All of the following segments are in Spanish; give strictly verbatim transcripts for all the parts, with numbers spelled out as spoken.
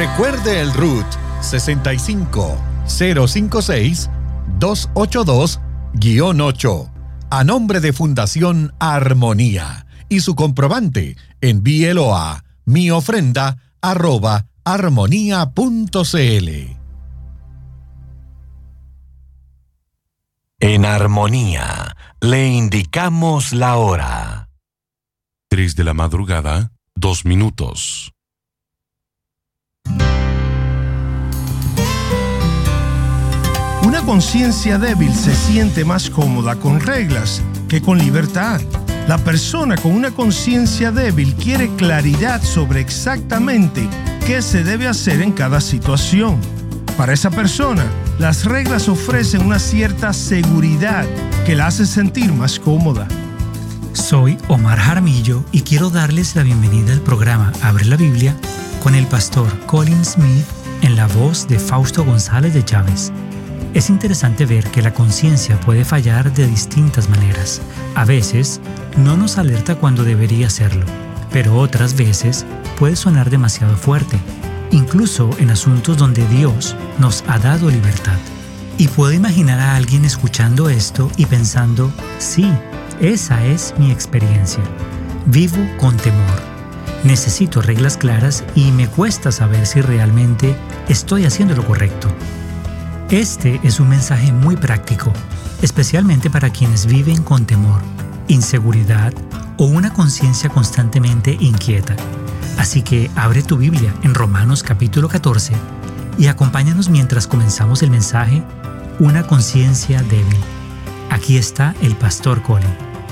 Recuerde el R U T sesenta y cinco cero cincuenta y seis doscientos ochenta y dos guión ocho a nombre de Fundación Armonía y su comprobante envíelo a mi ofrenda arroba armonía punto cl. En Armonía le indicamos la hora. Tres de la madrugada, dos minutos. Una conciencia débil se siente más cómoda con reglas que con libertad. La persona con una conciencia débil quiere claridad sobre exactamente qué se debe hacer en cada situación. Para esa persona, las reglas ofrecen una cierta seguridad que la hace sentir más cómoda. Soy Omar Jaramillo y quiero darles la bienvenida al programa Abre la Biblia con el pastor Colin Smith en la voz de Fausto González de Chávez. Es interesante ver que la conciencia puede fallar de distintas maneras. A veces, no nos alerta cuando debería hacerlo, pero otras veces puede sonar demasiado fuerte, incluso en asuntos donde Dios nos ha dado libertad. Y puedo imaginar a alguien escuchando esto y pensando, sí, esa es mi experiencia. Vivo con temor. Necesito reglas claras y me cuesta saber si realmente estoy haciendo lo correcto. Este es un mensaje muy práctico, especialmente para quienes viven con temor, inseguridad o una conciencia constantemente inquieta. Así que abre tu Biblia en Romanos capítulo catorce y acompáñanos mientras comenzamos el mensaje Una conciencia débil. Aquí está el pastor Colin.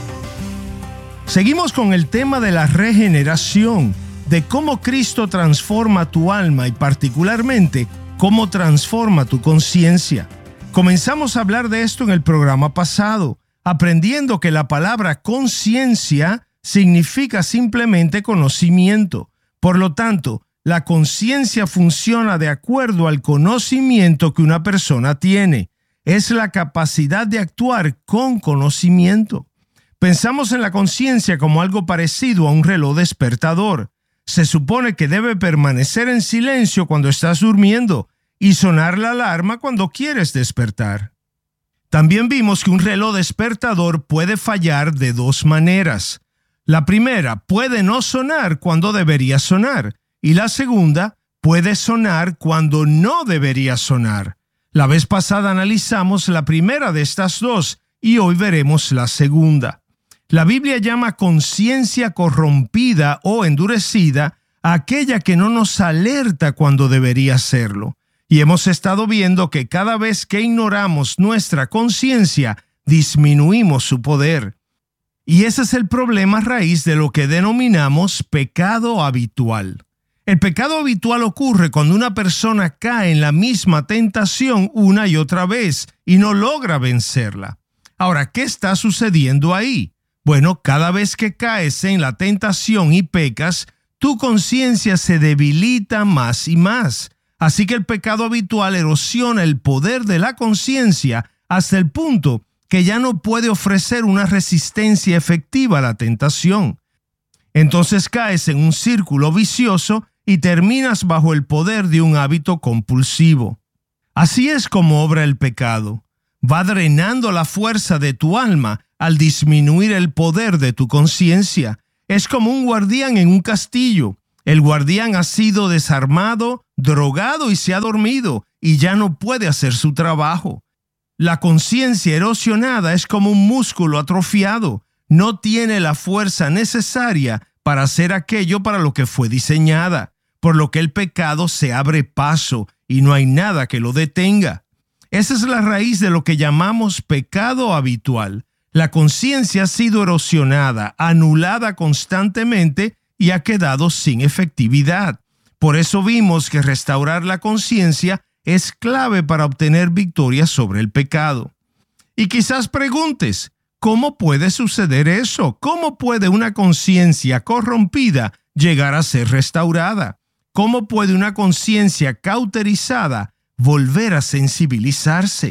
Seguimos con el tema de la regeneración, de cómo Cristo transforma tu alma y particularmente cómo transforma tu conciencia. Comenzamos a hablar de esto en el programa pasado, aprendiendo que la palabra conciencia significa simplemente conocimiento. Por lo tanto, la conciencia funciona de acuerdo al conocimiento que una persona tiene. Es la capacidad de actuar con conocimiento. Pensamos en la conciencia como algo parecido a un reloj despertador. Se supone que debe permanecer en silencio cuando estás durmiendo y sonar la alarma cuando quieres despertar. También vimos que un reloj despertador puede fallar de dos maneras. La primera, puede no sonar cuando debería sonar, y la segunda, puede sonar cuando no debería sonar. La vez pasada analizamos la primera de estas dos y hoy veremos la segunda. La Biblia llama conciencia corrompida o endurecida a aquella que no nos alerta cuando debería hacerlo. Y hemos estado viendo que cada vez que ignoramos nuestra conciencia, disminuimos su poder. Y ese es el problema raíz de lo que denominamos pecado habitual. El pecado habitual ocurre cuando una persona cae en la misma tentación una y otra vez y no logra vencerla. Ahora, ¿qué está sucediendo ahí? Bueno, cada vez que caes en la tentación y pecas, tu conciencia se debilita más y más. Así que el pecado habitual erosiona el poder de la conciencia hasta el punto que ya no puede ofrecer una resistencia efectiva a la tentación. Entonces caes en un círculo vicioso y terminas bajo el poder de un hábito compulsivo. Así es como obra el pecado. Va drenando la fuerza de tu alma al disminuir el poder de tu conciencia. Es como un guardián en un castillo. El guardián ha sido desarmado, drogado y se ha dormido y ya no puede hacer su trabajo. La conciencia erosionada es como un músculo atrofiado. No tiene la fuerza necesaria para hacer aquello para lo que fue diseñada, por lo que el pecado se abre paso y no hay nada que lo detenga. Esa es la raíz de lo que llamamos pecado habitual. La conciencia ha sido erosionada, anulada constantemente y ha quedado sin efectividad. Por eso vimos que restaurar la conciencia es clave para obtener victoria sobre el pecado. Y quizás preguntes, ¿cómo puede suceder eso? ¿Cómo puede una conciencia corrompida llegar a ser restaurada? ¿Cómo puede una conciencia cauterizada volver a sensibilizarse?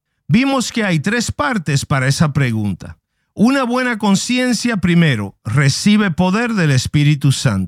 Vimos que hay tres partes para esa pregunta. Una buena conciencia, primero, recibe poder del Espíritu Santo.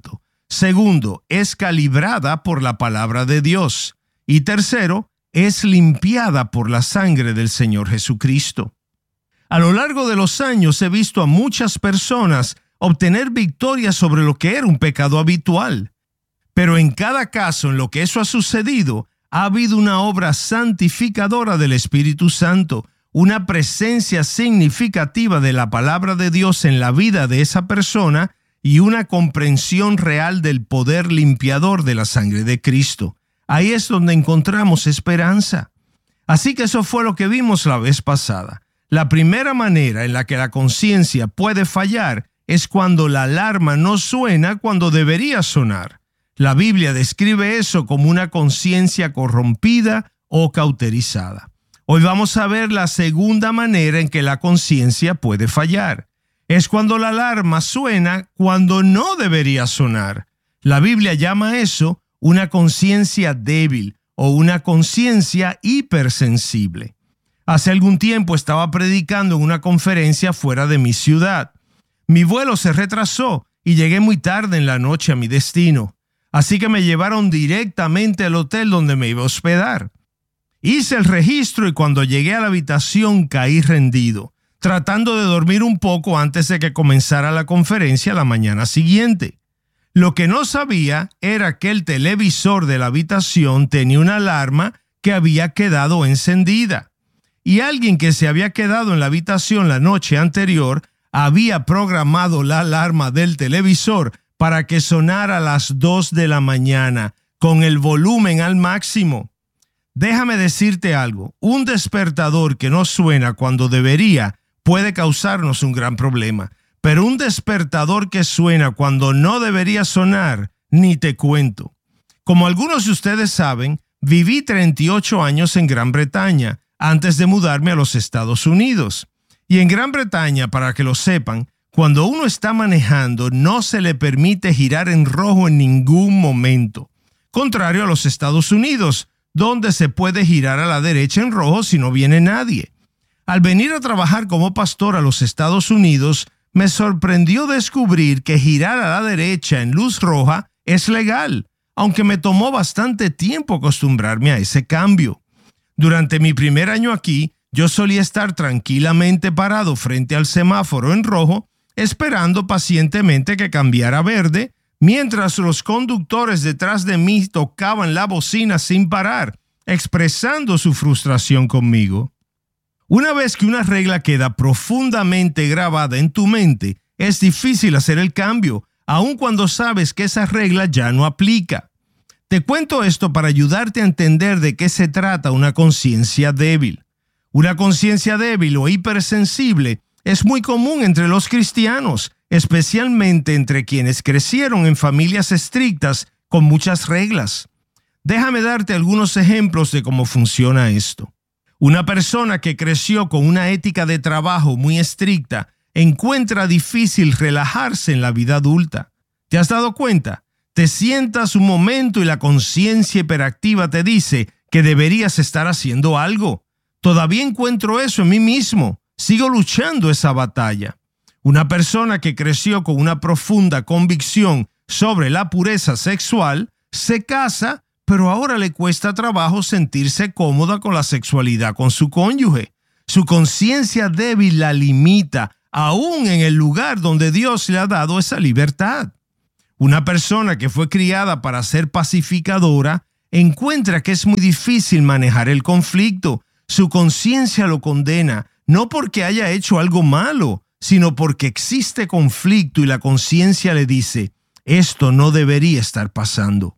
Segundo, es calibrada por la palabra de Dios. Y tercero, es limpiada por la sangre del Señor Jesucristo. A lo largo de los años he visto a muchas personas obtener victoria sobre lo que era un pecado habitual. Pero en cada caso en lo que eso ha sucedido, ha habido una obra santificadora del Espíritu Santo, una presencia significativa de la palabra de Dios en la vida de esa persona y una comprensión real del poder limpiador de la sangre de Cristo. Ahí es donde encontramos esperanza. Así que eso fue lo que vimos la vez pasada. La primera manera en la que la conciencia puede fallar es cuando la alarma no suena cuando debería sonar. La Biblia describe eso como una conciencia corrompida o cauterizada. Hoy vamos a ver la segunda manera en que la conciencia puede fallar. Es cuando la alarma suena cuando no debería sonar. La Biblia llama eso una conciencia débil o una conciencia hipersensible. Hace algún tiempo estaba predicando en una conferencia fuera de mi ciudad. Mi vuelo se retrasó y llegué muy tarde en la noche a mi destino. Así que me llevaron directamente al hotel donde me iba a hospedar. Hice el registro y cuando llegué a la habitación caí rendido, tratando de dormir un poco antes de que comenzara la conferencia la mañana siguiente. Lo que no sabía era que el televisor de la habitación tenía una alarma que había quedado encendida. Y alguien que se había quedado en la habitación la noche anterior había programado la alarma del televisor para que sonara a las dos de la mañana, con el volumen al máximo. Déjame decirte algo, un despertador que no suena cuando debería puede causarnos un gran problema, pero un despertador que suena cuando no debería sonar, ni te cuento. Como algunos de ustedes saben, viví treinta y ocho años en Gran Bretaña antes de mudarme a los Estados Unidos. Y en Gran Bretaña, para que lo sepan, cuando uno está manejando, no se le permite girar en rojo en ningún momento. Contrario a los Estados Unidos, donde se puede girar a la derecha en rojo si no viene nadie. Al venir a trabajar como pastor a los Estados Unidos, me sorprendió descubrir que girar a la derecha en luz roja es legal, aunque me tomó bastante tiempo acostumbrarme a ese cambio. Durante mi primer año aquí, yo solía estar tranquilamente parado frente al semáforo en rojo, esperando pacientemente que cambiara a verde, mientras los conductores detrás de mí tocaban la bocina sin parar, expresando su frustración conmigo. Una vez que una regla queda profundamente grabada en tu mente, es difícil hacer el cambio, aun cuando sabes que esa regla ya no aplica. Te cuento esto para ayudarte a entender de qué se trata una conciencia débil. Una conciencia débil o hipersensible es muy común entre los cristianos, especialmente entre quienes crecieron en familias estrictas con muchas reglas. Déjame darte algunos ejemplos de cómo funciona esto. Una persona que creció con una ética de trabajo muy estricta encuentra difícil relajarse en la vida adulta. ¿Te has dado cuenta? Te sientas un momento y la conciencia hiperactiva te dice que deberías estar haciendo algo. Todavía encuentro eso en mí mismo. Sigo luchando esa batalla. Una persona que creció con una profunda convicción sobre la pureza sexual se casa, pero ahora le cuesta trabajo sentirse cómoda con la sexualidad con su cónyuge. Su conciencia débil la limita, aún en el lugar donde Dios le ha dado esa libertad. Una persona que fue criada para ser pacificadora encuentra que es muy difícil manejar el conflicto. Su conciencia lo condena, no porque haya hecho algo malo, sino porque existe conflicto y la conciencia le dice, esto no debería estar pasando.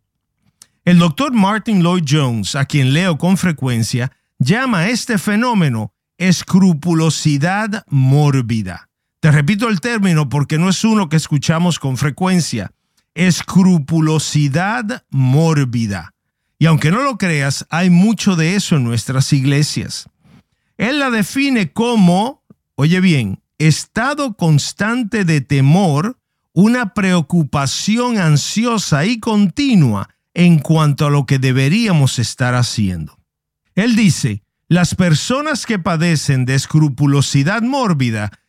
El doctor Martin Lloyd Jones, a quien leo con frecuencia, llama a este fenómeno escrupulosidad mórbida. Te repito el término porque no es uno que escuchamos con frecuencia. Escrupulosidad mórbida. Y aunque no lo creas, hay mucho de eso en nuestras iglesias. Él la define como, oye bien, estado constante de temor, una preocupación ansiosa y continua en cuanto a lo que deberíamos estar haciendo. Él dice, las personas que padecen de escrupulosidad mórbida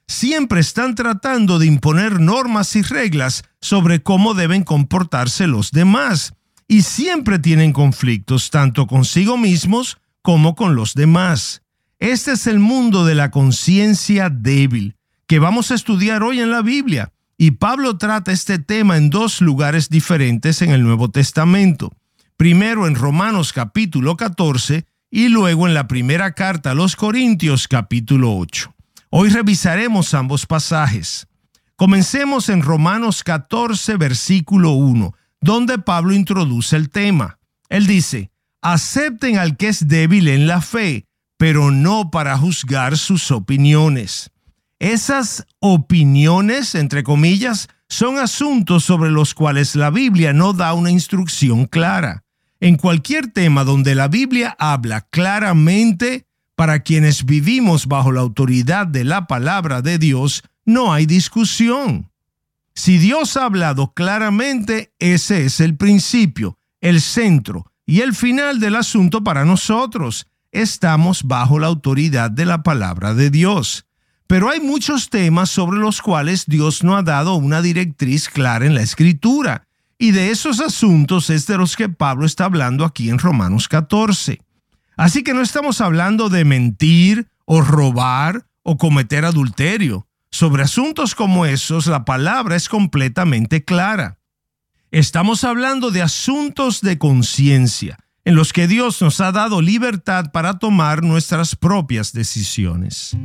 siempre están tratando de imponer normas y reglas sobre cómo deben comportarse los demás, y siempre tienen conflictos tanto consigo mismos como con los demás. Este es el mundo de la conciencia débil, que vamos a estudiar hoy en la Biblia, y Pablo trata este tema en dos lugares diferentes en el Nuevo Testamento. Primero en Romanos capítulo catorce y luego en la primera carta a los Corintios capítulo ocho. Hoy revisaremos ambos pasajes. Comencemos en Romanos catorce versículo uno, donde Pablo introduce el tema. Él dice: acepten al que es débil en la fe, pero no para juzgar sus opiniones. Esas opiniones, entre comillas, son asuntos sobre los cuales la Biblia no da una instrucción clara. En cualquier tema donde la Biblia habla claramente, para quienes vivimos bajo la autoridad de la palabra de Dios, no hay discusión. Si Dios ha hablado claramente, ese es el principio, el centro y el final del asunto para nosotros. Estamos bajo la autoridad de la palabra de Dios. Pero hay muchos temas sobre los cuales Dios no ha dado una directriz clara en la Escritura. Y de esos asuntos es de los que Pablo está hablando aquí en Romanos catorce. Así que no estamos hablando de mentir o robar o cometer adulterio. Sobre asuntos como esos, la palabra es completamente clara. Estamos hablando de asuntos de conciencia, en los que Dios nos ha dado libertad para tomar nuestras propias decisiones.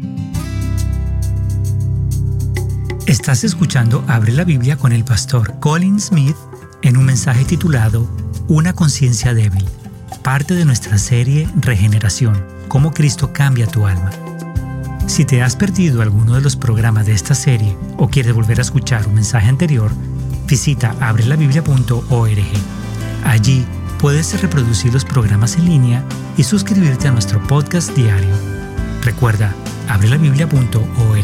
Estás escuchando Abre la Biblia con el pastor Colin Smith en un mensaje titulado Una conciencia débil, parte de nuestra serie Regeneración, cómo Cristo cambia tu alma. Si te has perdido alguno de los programas de esta serie o quieres volver a escuchar un mensaje anterior, visita abre la biblia punto org. Allí puedes reproducir los programas en línea y suscribirte a nuestro podcast diario. Recuerda, abre la biblia punto org.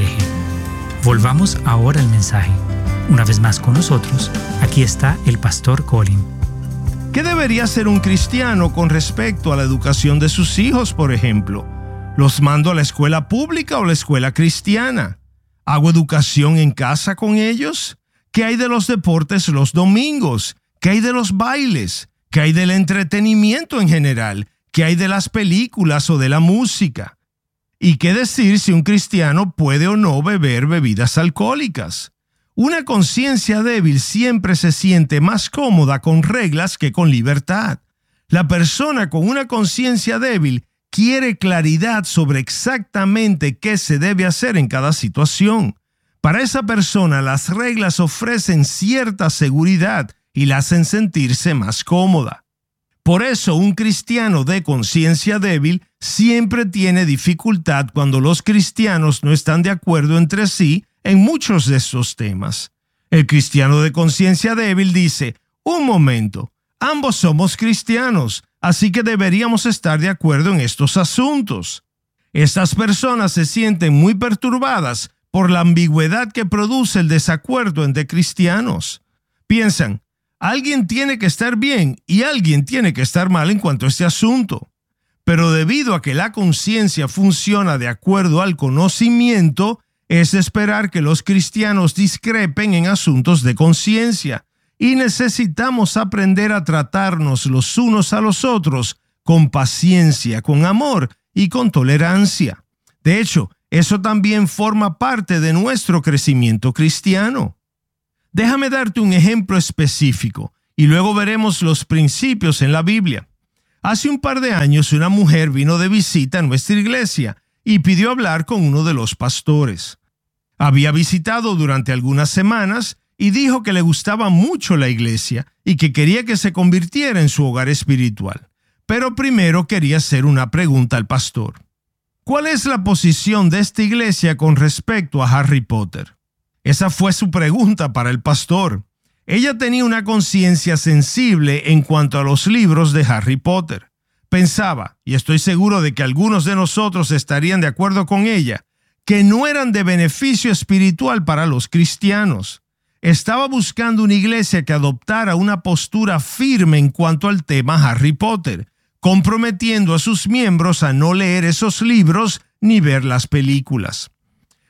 Volvamos ahora al mensaje. Una vez más con nosotros, aquí está el pastor Colin. ¿Qué debería hacer un cristiano con respecto a la educación de sus hijos, por ejemplo? ¿Los mando a la escuela pública o la escuela cristiana? ¿Hago educación en casa con ellos? ¿Qué hay de los deportes los domingos? ¿Qué hay de los bailes? ¿Qué hay del entretenimiento en general? ¿Qué hay de las películas o de la música? ¿Y qué decir si un cristiano puede o no beber bebidas alcohólicas? Una conciencia débil siempre se siente más cómoda con reglas que con libertad. La persona con una conciencia débil quiere claridad sobre exactamente qué se debe hacer en cada situación. Para esa persona, las reglas ofrecen cierta seguridad y la hacen sentirse más cómoda. Por eso, un cristiano de conciencia débil siempre tiene dificultad cuando los cristianos no están de acuerdo entre sí en muchos de estos temas. El cristiano de conciencia débil dice: un momento, ambos somos cristianos, así que deberíamos estar de acuerdo en estos asuntos. Estas personas se sienten muy perturbadas por la ambigüedad que produce el desacuerdo entre cristianos. Piensan: alguien tiene que estar bien y alguien tiene que estar mal en cuanto a este asunto. Pero debido a que la conciencia funciona de acuerdo al conocimiento, es de esperar que los cristianos discrepen en asuntos de conciencia, y necesitamos aprender a tratarnos los unos a los otros con paciencia, con amor y con tolerancia. De hecho, eso también forma parte de nuestro crecimiento cristiano. Déjame darte un ejemplo específico y luego veremos los principios en la Biblia. Hace un par de años una mujer vino de visita a nuestra iglesia y pidió hablar con uno de los pastores. Había visitado durante algunas semanas y dijo que le gustaba mucho la iglesia y que quería que se convirtiera en su hogar espiritual. Pero primero quería hacer una pregunta al pastor. ¿Cuál es la posición de esta iglesia con respecto a Harry Potter? Esa fue su pregunta para el pastor. Ella tenía una conciencia sensible en cuanto a los libros de Harry Potter. Pensaba, y estoy seguro de que algunos de nosotros estarían de acuerdo con ella, que no eran de beneficio espiritual para los cristianos. Estaba buscando una iglesia que adoptara una postura firme en cuanto al tema Harry Potter, comprometiendo a sus miembros a no leer esos libros ni ver las películas.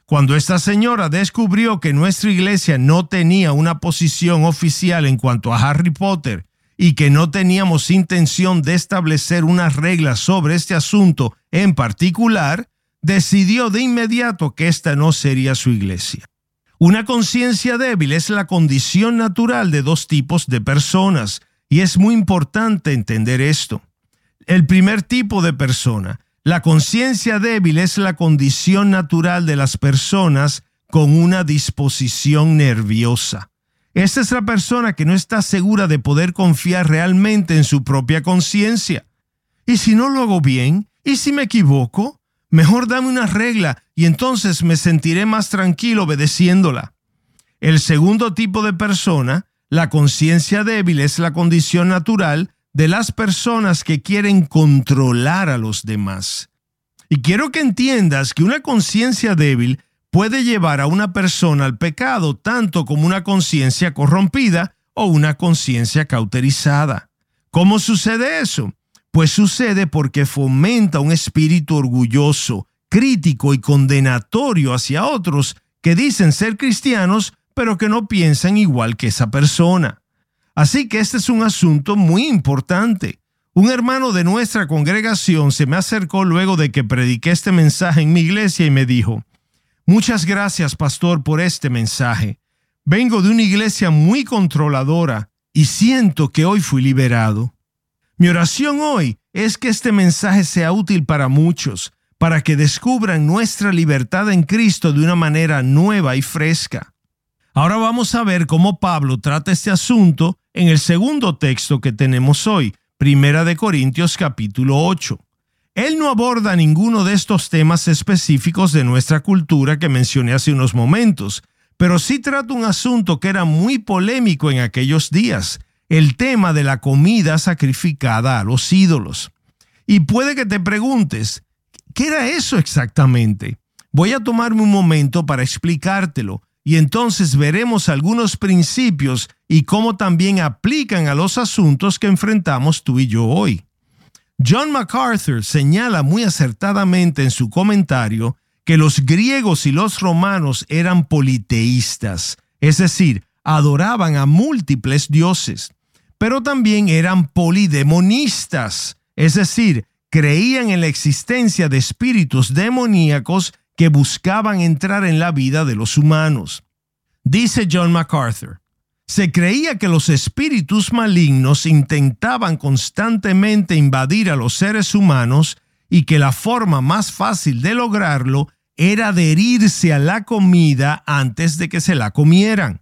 Cuando esta señora descubrió que nuestra iglesia no tenía una posición oficial en cuanto a Harry Potter y que no teníamos intención de establecer unas reglas sobre este asunto en particular, decidió de inmediato que esta no sería su iglesia. Una conciencia débil es la condición natural de dos tipos de personas, y es muy importante entender esto. El primer tipo de persona, la conciencia débil, es la condición natural de las personas con una disposición nerviosa. Esta es la persona que no está segura de poder confiar realmente en su propia conciencia. ¿Y si no lo hago bien? ¿Y si me equivoco? Mejor dame una regla y entonces me sentiré más tranquilo obedeciéndola. El segundo tipo de persona, la conciencia débil, es la condición natural de las personas que quieren controlar a los demás. Y quiero que entiendas que una conciencia débil puede llevar a una persona al pecado tanto como una conciencia corrompida o una conciencia cauterizada. ¿Cómo sucede eso? Pues sucede porque fomenta un espíritu orgulloso, crítico y condenatorio hacia otros que dicen ser cristianos, pero que no piensan igual que esa persona. Así que este es un asunto muy importante. Un hermano de nuestra congregación se me acercó luego de que prediqué este mensaje en mi iglesia y me dijo: muchas gracias, pastor, por este mensaje. Vengo de una iglesia muy controladora y siento que hoy fui liberado. Mi oración hoy es que este mensaje sea útil para muchos, para que descubran nuestra libertad en Cristo de una manera nueva y fresca. Ahora vamos a ver cómo Pablo trata este asunto en el segundo texto que tenemos hoy, Primera de Corintios capítulo ocho. Él no aborda ninguno de estos temas específicos de nuestra cultura que mencioné hace unos momentos, pero sí trata un asunto que era muy polémico en aquellos días, el tema de la comida sacrificada a los ídolos. Y puede que te preguntes, ¿qué era eso exactamente? Voy a tomarme un momento para explicártelo, y entonces veremos algunos principios y cómo también aplican a los asuntos que enfrentamos tú y yo hoy. John MacArthur señala muy acertadamente en su comentario que los griegos y los romanos eran politeístas, es decir, adoraban a múltiples dioses, pero también eran polidemonistas, es decir, creían en la existencia de espíritus demoníacos que buscaban entrar en la vida de los humanos. Dice John MacArthur, se creía que los espíritus malignos intentaban constantemente invadir a los seres humanos y que la forma más fácil de lograrlo era adherirse a la comida antes de que se la comieran.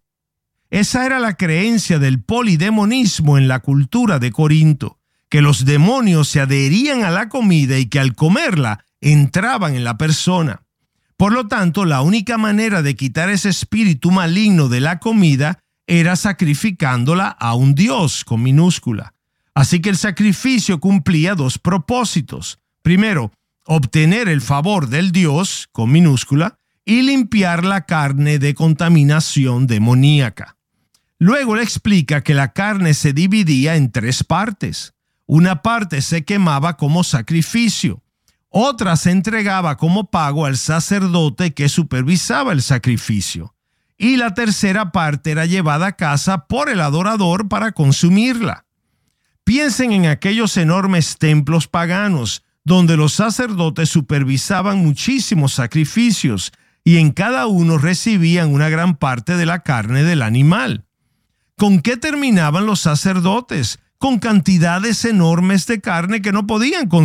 Esa era la creencia del polidemonismo en la cultura de Corinto, que los demonios se adherían a la comida y que al comerla entraban en la persona. Por lo tanto, la única manera de quitar ese espíritu maligno de la comida era sacrificándola a un dios con minúscula. Así que el sacrificio cumplía dos propósitos. Primero, obtener el favor del dios con minúscula y limpiar la carne de contaminación demoníaca. Luego le explica que la carne se dividía en tres partes. Una parte se quemaba como sacrificio. Otra se entregaba como pago al sacerdote que supervisaba el sacrificio. Y la tercera parte era llevada a casa por el adorador para consumirla. Piensen en aquellos enormes templos paganos, donde los sacerdotes supervisaban muchísimos sacrificios y en cada uno recibían una gran parte de la carne del animal. ¿Con qué terminaban los sacerdotes? Con cantidades enormes de carne que no podían consumir.